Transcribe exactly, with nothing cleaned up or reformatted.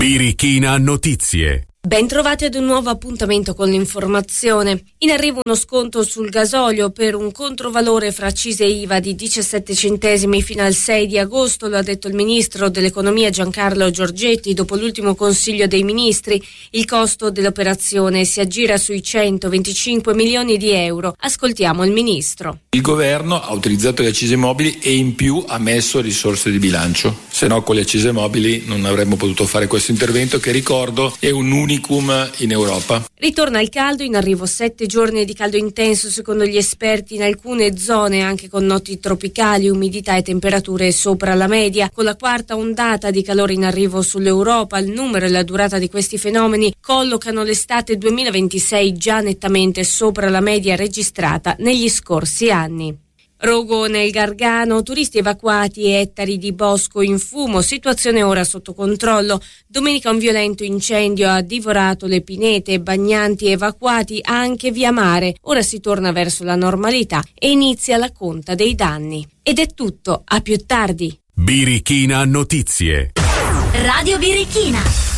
Birichina Notizie. Ben trovati ad un nuovo appuntamento con l'informazione. In arrivo uno sconto sul gasolio per un controvalore fra accise e I V A di diciassette centesimi fino al sei di agosto, lo ha detto il ministro dell'economia Giancarlo Giorgetti dopo l'ultimo Consiglio dei Ministri. Il costo dell'operazione si aggira sui centoventicinque milioni di euro. Ascoltiamo il ministro. Il governo ha utilizzato le accise mobili e in più ha messo risorse di bilancio. Se no con le accise mobili non avremmo potuto fare questo intervento che, ricordo, è un unicum in Europa. Ritorna il caldo, in arrivo sette giorni di caldo intenso secondo gli esperti in alcune zone, anche con noti tropicali, umidità e temperature sopra la media. Con la quarta ondata di calore in arrivo sull'Europa, il numero e la durata di questi fenomeni collocano l'estate duemilaventisei già nettamente sopra la media registrata negli scorsi anni. Rogo nel Gargano, turisti evacuati e ettari di bosco in fumo, situazione ora sotto controllo. Domenica un violento incendio ha divorato le pinete, bagnanti evacuati anche via mare. Ora si torna verso la normalità e inizia la conta dei danni. Ed è tutto, a più tardi. Birichina Notizie. Radio Birichina.